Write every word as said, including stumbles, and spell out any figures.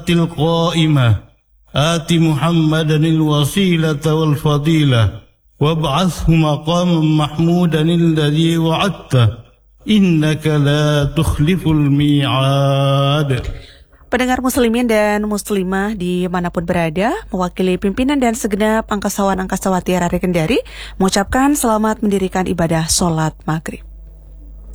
القائمة آت محمدا الوسيلة والفضيلة وابعثه مقاما محمودا الذي وعدته إنك لا تخلف الميعاد. Pendengar muslimin dan muslimah dimanapun berada, mewakili pimpinan dan segenap angkasawan angkasawati R R I Kendari mengucapkan selamat mendirikan ibadah sholat maghrib.